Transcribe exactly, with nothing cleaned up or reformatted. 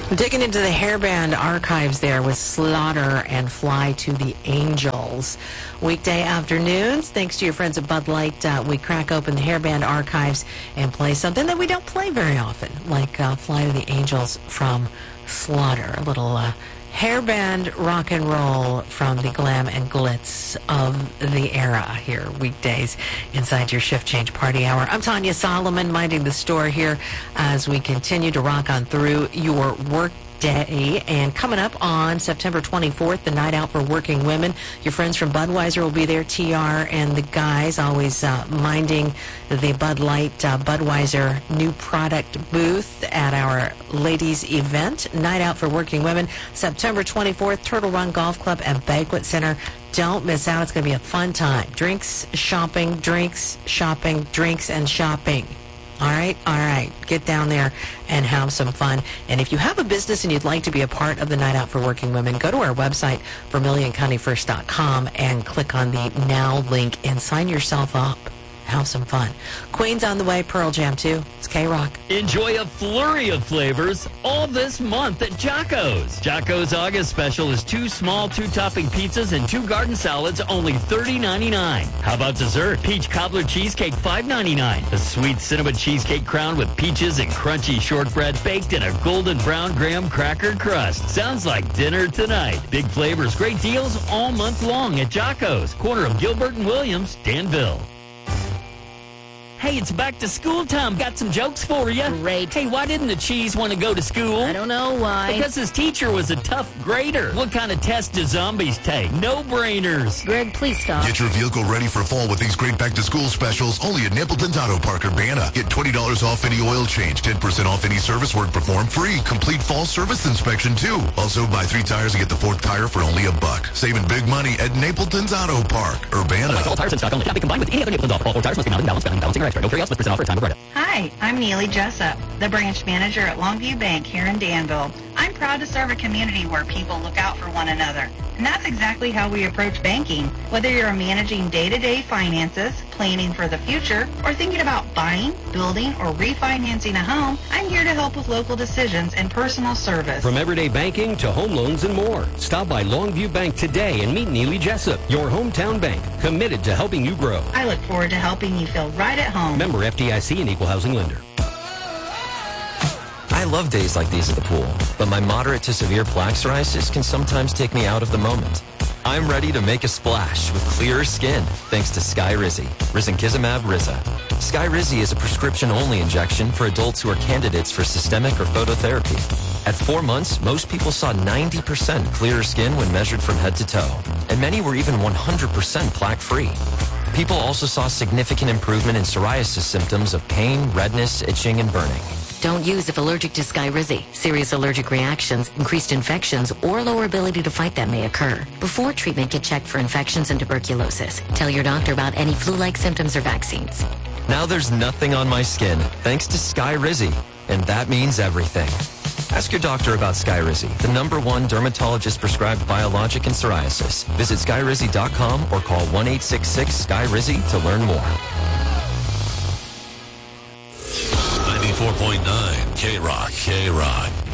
Digging into the hairband archives there with Slaughter and Fly to the Angels. Weekday afternoons, thanks to your friends at Bud Light, uh, we crack open the hairband archives and play something that we don't play very often, like uh, Fly to the Angels from Slaughter. A little uh, hairband rock and roll from the glam and glitz of the era here, weekdays inside your Shift Change Party Hour. I'm Tanya Solomon, minding the store here as we continue to rock on through your work day. And coming up on September twenty-fourth, the night out for working women. Your friends from Budweiser will be there. T R and the guys always uh, minding the Bud Light uh, Budweiser new product booth at our ladies event. Night out for working women, September twenty-fourth, Turtle Run Golf Club and Banquet Center. Don't miss out. It's going to be a fun time. Drinks, shopping, drinks, shopping, drinks, and shopping. All right, all right. Get down there and have some fun. And if you have a business and you'd like to be a part of the Night Out for Working Women, go to our website, vermilion county first dot com, and click on the Now link and sign yourself up. Have some fun. Queen's on the way, Pearl Jam too. It's K-Rock. Enjoy a flurry of flavors all this month at Jocko's. Jocko's August special is two small two-topping pizzas and two garden salads, only thirty ninety-nine. How about dessert? Peach cobbler cheesecake, five ninety-nine. A sweet cinnamon cheesecake crowned with peaches and crunchy shortbread baked in a golden brown graham cracker crust. Sounds like dinner tonight. Big flavors, great deals all month long at Jocko's, corner of Gilbert and Williams, Danville. Hey, it's back to school time. Got some jokes for you. Great. Hey, why didn't the cheese want to go to school? I don't know why. Because his teacher was a tough grader. What kind of test do zombies take? No-brainers. Greg, please stop. Get your vehicle ready for fall with these great back-to-school specials only at Napleton's Auto Park, Urbana. Get twenty dollars off any oil change, ten percent off any service work performed, free complete fall service inspection, too. Also, buy three tires and get the fourth tire for only a buck. Saving big money at Napleton's Auto Park, Urbana. All tires in stock only. Cannot be combined with any other Napleton's offer. All four tires must be mounted in balance, balancing, balancing or extra. No carry-outs with percent off for a time of credit. Hi, I'm Neely Jessup, the branch manager at Longview Bank here in Danville. I'm proud to serve a community where people look out for one another. And that's exactly how we approach banking. Whether you're managing day-to-day finances, planning for the future, or thinking about buying, building, or refinancing a home, I'm here to help with local decisions and personal service. From everyday banking to home loans and more. Stop by Longview Bank today and meet Neely Jessup, your hometown bank, committed to helping you grow. I look forward to helping you feel right at home. Member F D I C and Equal Housing Lender. I love days like these at the pool, but my moderate to severe plaque psoriasis can sometimes take me out of the moment. I'm ready to make a splash with clearer skin thanks to Skyrizi, risankizumab Riza. Skyrizi is a prescription-only injection for adults who are candidates for systemic or phototherapy. At four months, most people saw ninety percent clearer skin when measured from head to toe, and many were even one hundred percent plaque-free. People also saw significant improvement in psoriasis symptoms of pain, redness, itching, and burning. Don't use if allergic to Skyrizi. Serious allergic reactions, increased infections, or lower ability to fight them may occur. Before treatment, get checked for infections and tuberculosis. Tell your doctor about any flu-like symptoms or vaccines. Now there's nothing on my skin thanks to Skyrizi, and that means everything. Ask your doctor about Skyrizi, the number one dermatologist-prescribed biologic in psoriasis. Visit skyrizi dot com or call one eight six six Skyrizi to learn more. ninety-four point nine K-Rock, K-Rock.